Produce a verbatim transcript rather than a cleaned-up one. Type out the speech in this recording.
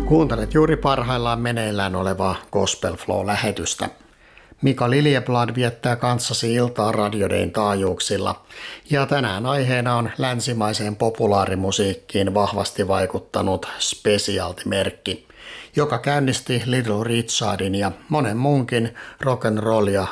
Kuuntelet juuri parhaillaan meneillään olevaa Gospel Flow-lähetystä. Mika Liljeblad viettää kanssasi iltaa Radio Dayn taajuuksilla ja tänään aiheena on länsimaiseen populaarimusiikkiin vahvasti vaikuttanut Specialty-merkki, joka käynnisti Little Richardin ja monen muunkin rock and roll ja